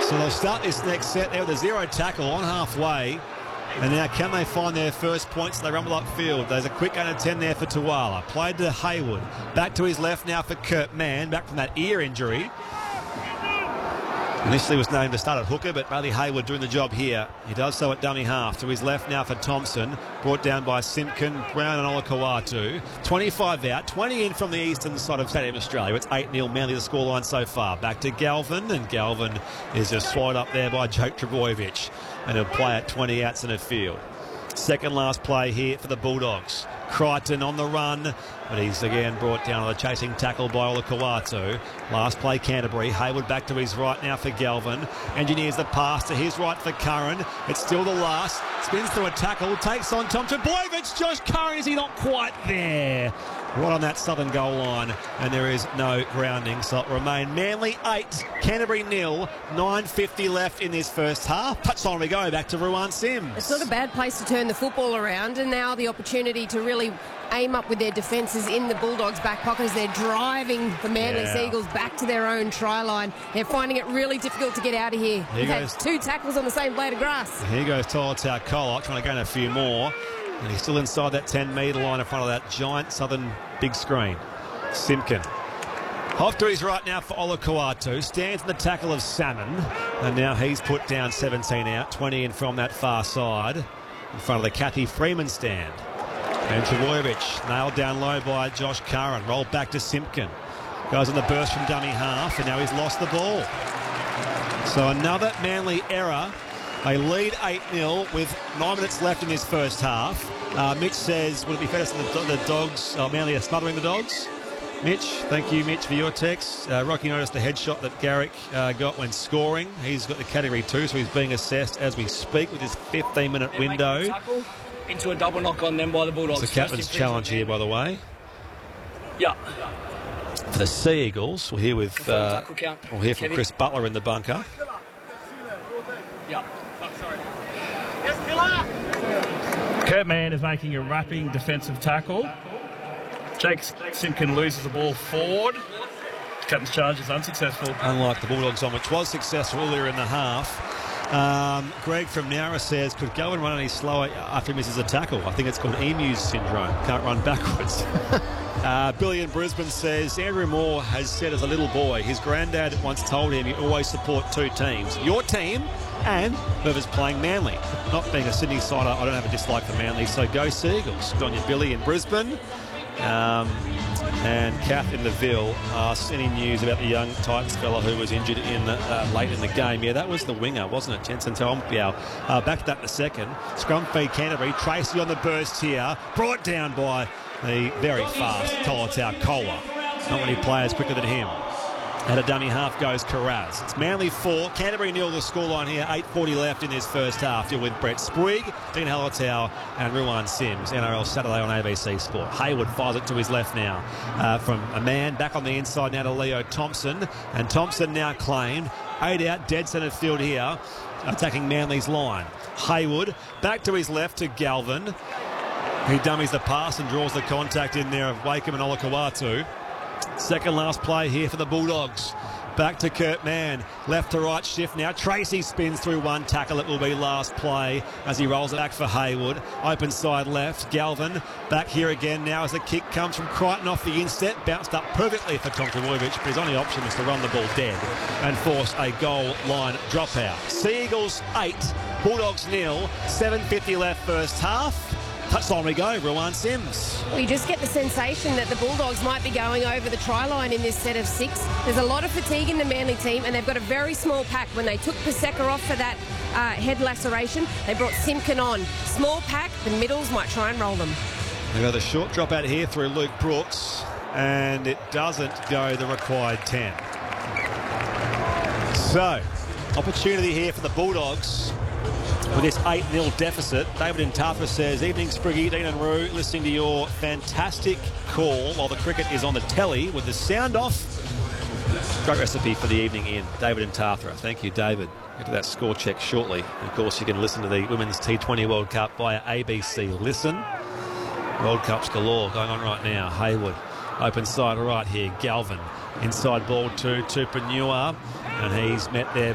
So they'll start this next set there with a 0 tackle on halfway. And now can they find their first points? They rumble upfield. There's a quick under 10 there for Tuala. Played to Hayward. Back to his left now for Kurt Mann. Back from that ear injury. Initially was named to start at hooker, but Bailey Hayward doing the job here. He does so at dummy half. To his left now for Thompson. Brought down by Simpkin, Brown and Olakau'atu. 25 out, 20 in from the eastern side of Stadium Australia. It's 8-0 Manly the scoreline so far. Back to Galvin, and Galvin is just swallowed up there by Jake Trbojevic. And he'll play at 20 out centre field. Second last play here for the Bulldogs. Crichton on the run, but he's again brought down on the chasing tackle by Olakau'atu. Last play Canterbury. Hayward back to his right now for Galvin. Engineers the pass to his right for Curran. It's still the last. Spins through a tackle. Takes on Tom Trbojevic. Josh Curran, is he not quite there? Right on that southern goal line, and there is no grounding, so it'll remain Manly 8, Canterbury 0, 9:50 left in this first half. Touch on we go, back to Ruan Sims. It's not a bad place to turn the football around, and now the opportunity to really aim up with their defences in the Bulldogs' back pocket as they're driving the Manly Seagulls back to their own try line. They're finding it really difficult to get out of here. They've had 2 tackles on the same blade of grass. Here goes Tolotau Kolok, trying to gain a few more. And he's still inside that 10-metre line in front of that giant southern big screen. Simpkin. Off to his right now for Olakau'atu. Stands in the tackle of Salmon. And now he's put down 17 out. 20 in from that far side. In front of the Kathy Freeman stand. And Trbojevic nailed down low by Josh Curran. Rolled back to Simpkin. Goes on the burst from dummy half. And now he's lost the ball. So another Manly error. They lead 8-0 with 9 minutes left in this first half. Mitch says, would it be fair to say the Dogs, Manly are smothering the Dogs? Mitch, thank you, Mitch, for your text. Rocky noticed the headshot that Garrick got when scoring. He's got the category 2, so he's being assessed as we speak with his 15-minute window. Into a double knock on them by the Bulldogs. It's the captain's challenge here, by the way. Yeah. For the Sea Eagles, we'll hear from Chris Butler in the bunker. Yeah. Kurt Mann is making a wrapping defensive tackle. Jake Simpkin loses the ball forward. Captain's charge is unsuccessful. Unlike the Bulldogs on, which was successful earlier in the half. Greg from Nowra says, could Galvin run any slower after he misses a tackle? I think it's called Emu's syndrome. Can't run backwards. Billy in Brisbane says, Andrew Moore has said as a little boy, his granddad once told him you always support 2 teams. Your team and whoever's playing Manly. Not being a Sydney sider, I don't have a dislike for Manly, so go Seagulls. Good on you, Billy in Brisbane. And Kath in the Ville asks any news about the young Titans fella who was injured in late in the game. Yeah, that was the winger, wasn't it? Jensen Tompiao. Back to that in a second. Scrum feed Canterbury. Tracy on the burst here. Brought down by the very fast Tolotau Kola. Not many players quicker than him. At a dummy half goes Carraz. It's Manly 4, Canterbury 0 the scoreline here. 8:40 left in this first half. You're with Brett Sprigg, Dean Hallertau and Ruan Sims. NRL Saturday on ABC Sport. Hayward fires it to his left now from a man. Back on the inside now to Leo Thompson. And Thompson now claimed. 8 out, dead centre field here. Attacking Manly's line. Hayward back to his left to Galvin. He dummies the pass and draws the contact in there of Wakeham and Olakau'atu. Second last play here for the Bulldogs. Back to Kurt Mann. Left to right shift now. Tracy spins through one tackle. It will be last play as he rolls it back for Hayward. Open side left. Galvin back here again now as the kick comes from Crichton off the inset. Bounced up perfectly for Tom Trbojevic, but his only option was to run the ball dead and force a goal line dropout. Sea Eagles 8, Bulldogs 0. 7:50 left first half. Touchline we go, Ruan Sims. We just get the sensation that the Bulldogs might be going over the try line in this set of 6. There's a lot of fatigue in the Manly team, and they've got a very small pack. When they took Paseka off for that head laceration, they brought Simpkin on. Small pack, the middles might try and roll them. They've got a short drop out here through Luke Brooks, and it doesn't go the required 10. So, opportunity here for the Bulldogs. With this 8-0 deficit, David Intathra says, evening Spriggy, Dean and Roo, listening to your fantastic call while the cricket is on the telly with the sound off. Great recipe for the evening in. David Intathra. Thank you, David. Get to that score check shortly. And of course, you can listen to the Women's T20 World Cup via ABC Listen. World Cups galore going on right now. Hayward, open side right here. Galvin, inside ball to Tupanua. And he's met there